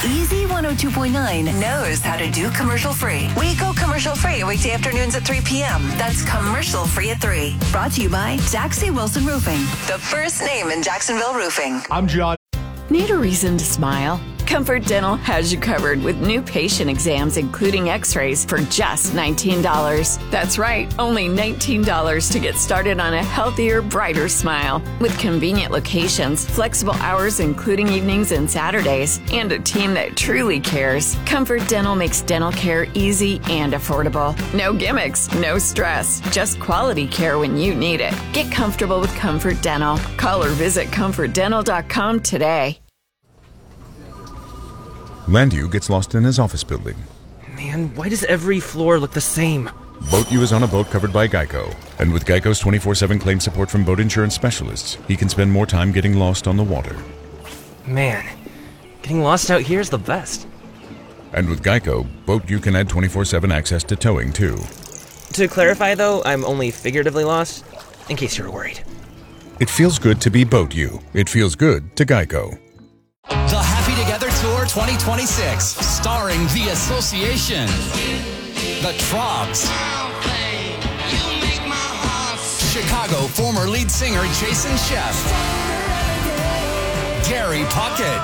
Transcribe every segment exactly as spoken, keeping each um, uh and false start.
Easy one oh two point nine knows how to do commercial-free. We go commercial-free weekday afternoons at three p.m. That's commercial-free at three. Brought to you by Jaxie Wilson Roofing, the first name in Jacksonville roofing. I'm John. Need a reason to smile? Comfort Dental has you covered with new patient exams, including x-rays, for just nineteen dollars. That's right, only nineteen dollars to get started on a healthier, brighter smile. With convenient locations, flexible hours including evenings and Saturdays, and a team that truly cares, Comfort Dental makes dental care easy and affordable. No gimmicks, no stress, just quality care when you need it. Get comfortable with Comfort Dental. Call or visit comfort dental dot com today. Landu gets lost in his office building. Man, why does every floor look the same? BoatU is on a boat covered by Geico. And with Geico's twenty-four seven claim support from boat insurance specialists, he can spend more time getting lost on the water. Man, getting lost out here is the best. And with Geico, BoatU can add twenty-four seven access to towing, too. To clarify, though, I'm only figuratively lost, in case you're worried. It feels good to be BoatU. It feels good to Geico. The Happy Together Tour twenty twenty-six, starring The Association, The Troggs, Chicago former lead singer Jason Sheff, Gary Puckett,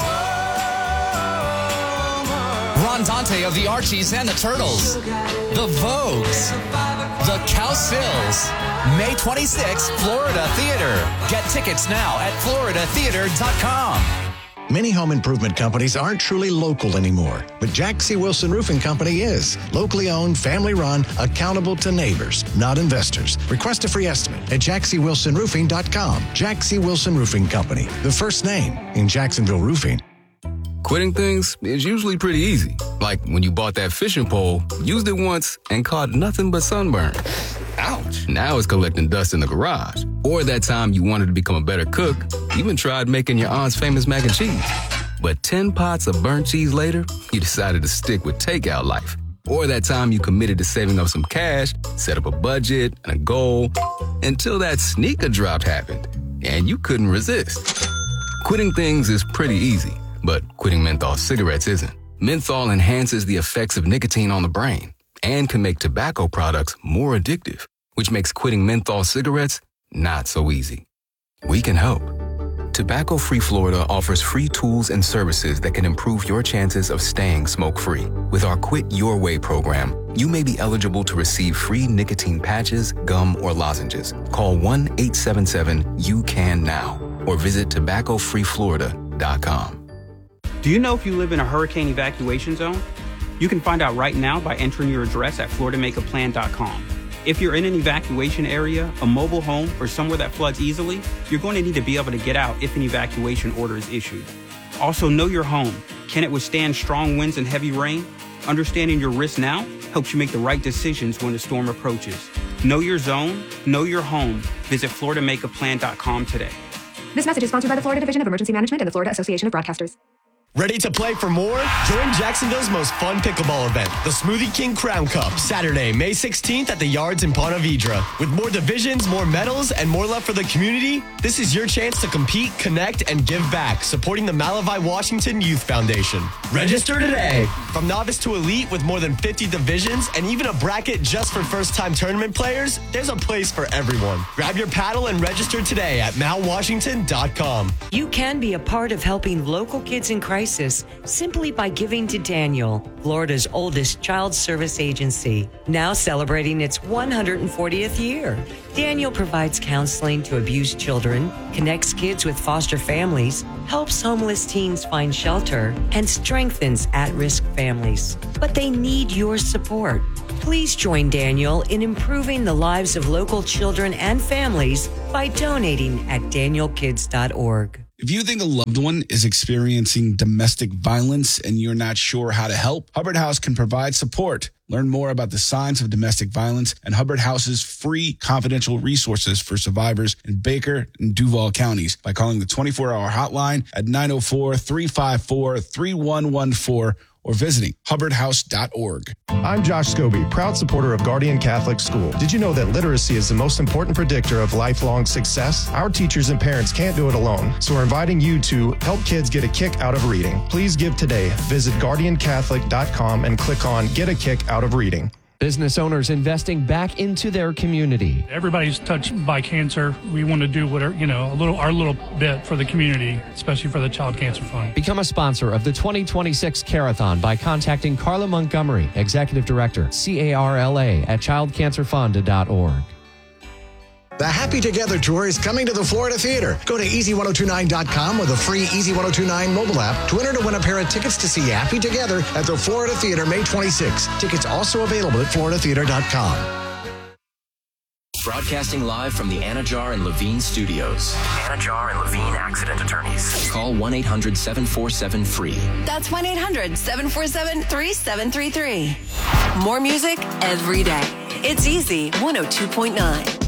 Ron Dante of the Archies and the Turtles, The Vogues, The Cowsills, May twenty-sixth, Florida Theater. Get tickets now at florida theater dot com. Many home improvement companies aren't truly local anymore, but Jaxie Wilson Roofing Company is. Locally owned, family run, accountable to neighbors, not investors. Request a free estimate at jaxie wilson roofing dot com. Jaxie Wilson Roofing Company, the first name in Jacksonville roofing. Quitting things is usually pretty easy. Like when you bought that fishing pole, used it once, and caught nothing but sunburn. Ouch. Now it's collecting dust in the garage. Or that time you wanted to become a better cook, even tried making your aunt's famous mac and cheese. But ten pots of burnt cheese later, you decided to stick with takeout life. Or that time you committed to saving up some cash, set up a budget and a goal, until that sneaker drop happened, and you couldn't resist. Quitting things is pretty easy, but quitting menthol cigarettes isn't. Menthol enhances the effects of nicotine on the brain and can make tobacco products more addictive, which makes quitting menthol cigarettes not so easy. We can help. Tobacco-Free Florida offers free tools and services that can improve your chances of staying smoke-free. With our Quit Your Way program, you may be eligible to receive free nicotine patches, gum, or lozenges. Call one eight seven seven U C A N now or visit tobacco free florida dot com. Do you know if you live in a hurricane evacuation zone? You can find out right now by entering your address at florida make a plan dot com. If you're in an evacuation area, a mobile home, or somewhere that floods easily, you're going to need to be able to get out if an evacuation order is issued. Also, know your home. Can it withstand strong winds and heavy rain? Understanding your risk now helps you make the right decisions when the storm approaches. Know your zone, know your home. Visit florida make a plan dot com today. This message is sponsored by the Florida Division of Emergency Management and the Florida Association of Broadcasters. Ready to play for more? Join Jacksonville's most fun pickleball event, the Smoothie King Crown Cup, Saturday, May sixteenth at the Yards in Ponte Vedra. With more divisions, more medals, and more love for the community, this is your chance to compete, connect, and give back, supporting the Malavai Washington Youth Foundation. Register today. From novice to elite with more than fifty divisions and even a bracket just for first-time tournament players, there's a place for everyone. Grab your paddle and register today at mal washington dot com. You can be a part of helping local kids in crisis simply by giving to Daniel, Florida's oldest child service agency, now celebrating its one hundred fortieth year. Daniel provides counseling to abused children, connects kids with foster families, helps homeless teens find shelter, and strengthens at-risk families. But they need your support. Please join Daniel in improving the lives of local children and families by donating at daniel kids dot org. If you think a loved one is experiencing domestic violence and you're not sure how to help, Hubbard House can provide support. Learn more about the signs of domestic violence and Hubbard House's free confidential resources for survivors in Baker and Duval counties by calling the twenty-four hour hotline at nine oh four, three five four, three one one four or visiting hubbard house dot org. I'm Josh Scobie, proud supporter of Guardian Catholic School. Did you know that literacy is the most important predictor of lifelong success? Our teachers and parents can't do it alone, so we're inviting you to help kids get a kick out of reading. Please give today. Visit guardian catholic dot com and click on Get a Kick Out of Reading. Business owners investing back into their community. Everybody's touched by cancer. We want to do whatever, you know, a little, our little bit for the community, especially for the Child Cancer Fund. Become a sponsor of the twenty twenty-six Carathon by contacting Carla Montgomery, Executive Director, C A R L A at child cancer fund dot org. The Happy Together Tour is coming to the Florida Theater. Go to easy ten twenty-nine dot com with a free Easy ten twenty-nine mobile app to enter to win a pair of tickets to see Happy Together at the Florida Theater May twenty-sixth. Tickets also available at florida theater dot com. Broadcasting live from the Anajar and Levine studios. Anajar and Levine Accident Attorneys. Call one eight hundred seven four seven free. That's one eight hundred seven four seven three seven three three. More music every day. It's Easy one oh two point nine.